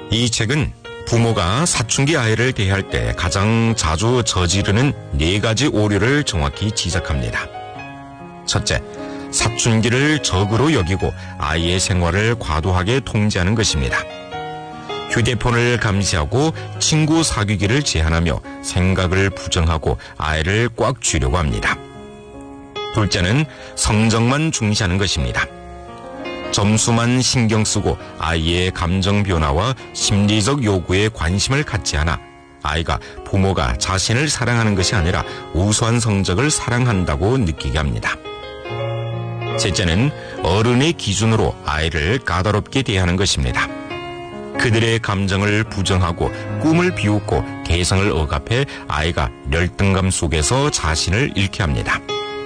이 책은 부모가 사춘기 아이를 대할 때 가장 자주 저지르는 4가지 오류를 정확히 지적합니다. 첫째, 사춘기를 적으로 여기고 아이의 생활을 과도하게 통제하는 것입니다. 휴대폰을 감시하고 친구 사귀기를 제한하며 생각을 부정하고 아이를 꽉 쥐려고 합니다. 둘째는 성적만 중시하는 것입니다. 점수만 신경 쓰고 아이의 감정 변화와 심리적 요구에 관심을 갖지 않아 아이가 부모가 자신을 사랑하는 것이 아니라 우수한 성적을 사랑한다고 느끼게 합니다. 셋째는 어른의 기준으로 아이를 까다롭게 대하는 것입니다. 그들의 감정을 부정하고 꿈을 비웃고 개성을 억압해 아이가 열등감 속에서 자신을 잃게 합니다.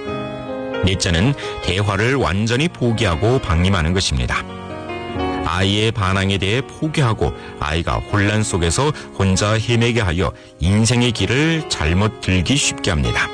넷째는 대화를 완전히 포기하고 방임하는 것입니다. 아이의 반항에 대해 포기하고 아이가 혼란 속에서 혼자 헤매게 하여 인생의 길을 잘못 들기 쉽게 합니다.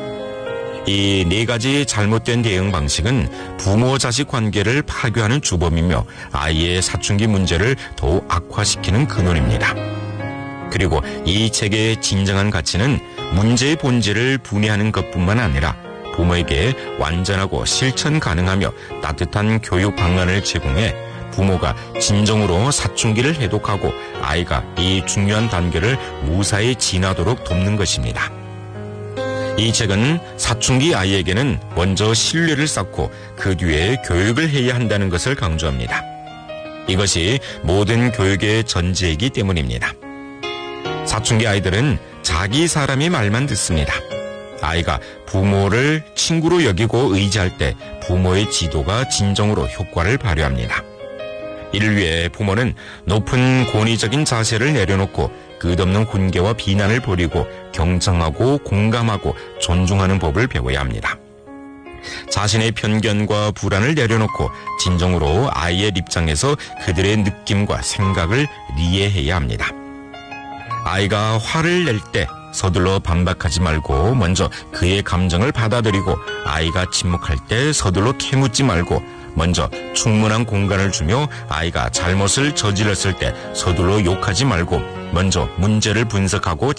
이 4가지 잘못된 대응 방식은 부모-자식 관계를 파괴하는 주범이며 아이의 사춘기 문제를 더욱 악화시키는 근원입니다. 그리고 이 책의 진정한 가치는 문제의 본질을 분해하는 것뿐만 아니라 부모에게 완전하고 실천 가능하며 따뜻한 교육 방안을 제공해 부모가 진정으로 사춘기를 해독하고 아이가 이 중요한 단계를 무사히 지나도록 돕는 것입니다. 이 책은 사춘기 아이에게는 먼저 신뢰를 쌓고 그 뒤에 교육을 해야 한다는 것을 강조합니다. 이것이 모든 교육의 전제이기 때문입니다. 사춘기 아이들은 자기 사람의 말만 듣습니다. 아이가 부모를 친구로 여기고 의지할 때 부모의 지도가 진정으로 효과를 발휘합니다. 이를 위해 부모는 높은 권위적인 자세를 내려놓고 끝없는 훈계와 비난을 버리고 경청하고 공감하고 존중하는 법을 배워야 합니다. 자신의 편견과 불안을 내려놓고 진정으로 아이의 입장에서 그들의 느낌과 생각을 이해해야 합니다. 아이가 화를 낼 때 서둘러 반박하지 말고 먼저 그의 감정을 받아들이고 아이가 침묵할 때 서둘러 캐묻지 말고 먼저 충분한 공간을 주며 아이가 잘못을 저질렀을 때 서둘러 욕하지 말고 먼저 문제를 분석하고